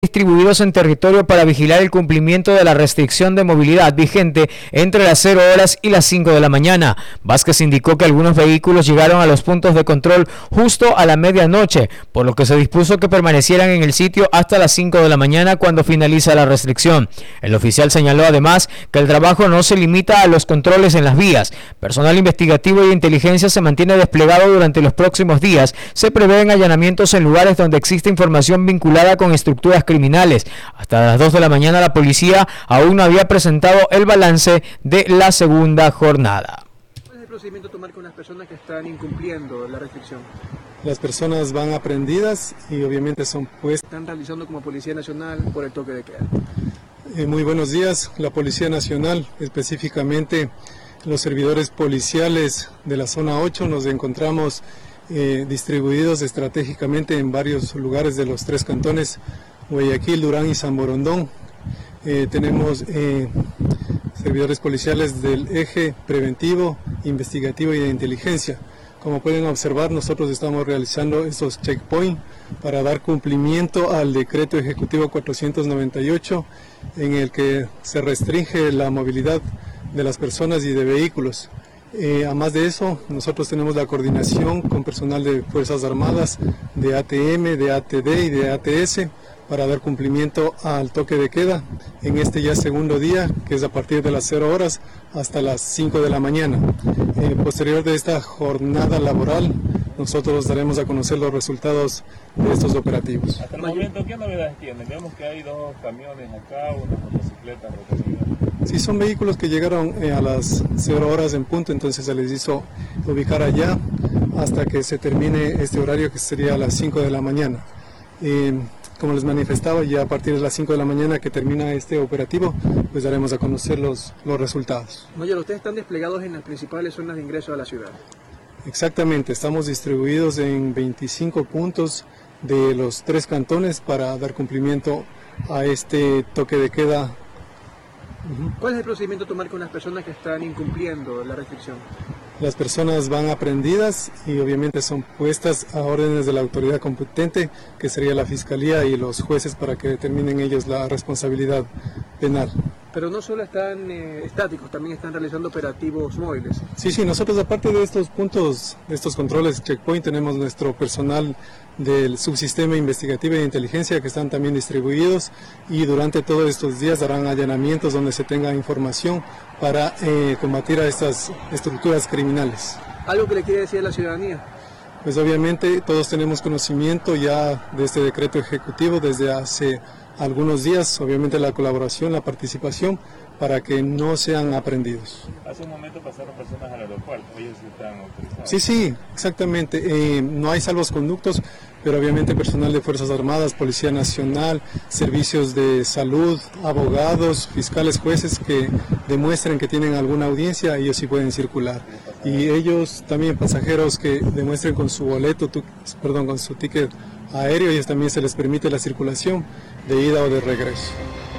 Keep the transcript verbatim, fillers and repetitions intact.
distribuidos en territorio para vigilar el cumplimiento de la restricción de movilidad vigente entre las cero horas y las cinco de la mañana. Vázquez indicó que algunos vehículos llegaron a los puntos de control justo a la medianoche, por lo que se dispuso que permanecieran en el sitio hasta las cinco de la mañana cuando finaliza la restricción. El oficial señaló además que el trabajo no se limita a los controles en las vías. Personal investigativo y de inteligencia se mantiene desplegado durante los próximos días. Se prevén allanamientos en lugares donde existe información vinculada con estructuras criminales. Hasta las dos de la mañana la policía aún no había presentado el balance de la segunda jornada. ¿Cuál es el procedimiento a tomar con las personas que están incumpliendo la restricción? Las personas van aprendidas y obviamente son puestas. ¿Están realizando como Policía Nacional por el toque de queda? Eh, muy buenos días. La Policía Nacional, específicamente los servidores policiales de la zona ocho, nos encontramos eh, distribuidos estratégicamente en varios lugares de los tres cantones, Guayaquil, Durán y San Borondón. Eh, tenemos eh, servidores policiales del eje preventivo, investigativo y de inteligencia. Como pueden observar, nosotros estamos realizando estos checkpoints para dar cumplimiento al decreto ejecutivo cuatrocientos noventa y ocho, en el que se restringe la movilidad de las personas y de vehículos. Eh, además de eso, nosotros tenemos la coordinación con personal de Fuerzas Armadas, de A T M, de A T D y de A T S, para dar cumplimiento al toque de queda en este ya segundo día, que es a partir de las cero horas hasta las cinco de la mañana. Eh, posterior de esta jornada laboral, nosotros daremos a conocer los resultados de estos operativos. Hasta el momento, ¿qué novedades tienen? Vemos que hay dos camiones acá, una motocicleta retenida. Sí, son vehículos que llegaron eh, a las cero horas en punto, entonces se les hizo ubicar allá hasta que se termine este horario, que sería a las cinco de la mañana. Eh, Como les manifestaba, ya a partir de las cinco de la mañana que termina este operativo, pues daremos a conocer los, los resultados. Mayor, ustedes están desplegados en las principales zonas de ingreso a la ciudad. Exactamente, estamos distribuidos en veinticinco puntos de los tres cantones para dar cumplimiento a este toque de queda. Uh-huh. ¿Cuál es el procedimiento a tomar con las personas que están incumpliendo la restricción? Las personas van aprendidas y obviamente son puestas a órdenes de la autoridad competente, que sería la Fiscalía y los jueces, para que determinen ellos la responsabilidad penal. Pero no solo están eh, estáticos, también están realizando operativos móviles. Sí, sí, nosotros aparte de estos puntos, de estos controles checkpoint, tenemos nuestro personal del subsistema investigativo y de inteligencia que están también distribuidos, y durante todos estos días darán allanamientos donde se tenga información para eh, combatir a estas estructuras criminales. ¿Algo que le quiere decir a la ciudadanía? Pues obviamente todos tenemos conocimiento ya de este decreto ejecutivo desde hace algunos días, obviamente la colaboración, la participación, para que no sean aprendidos. Hace un momento pasaron personas al aeropuerto, ellos están autorizados. Sí, sí, exactamente. Eh, no hay salvoconductos, pero obviamente personal de Fuerzas Armadas, Policía Nacional, servicios de salud, abogados, fiscales, jueces que demuestren que tienen alguna audiencia, ellos sí pueden circular. Y ellos también, pasajeros que demuestren con su boleto, tu, perdón, con su ticket aéreo, ellos también se les permite la circulación de ida o de regreso.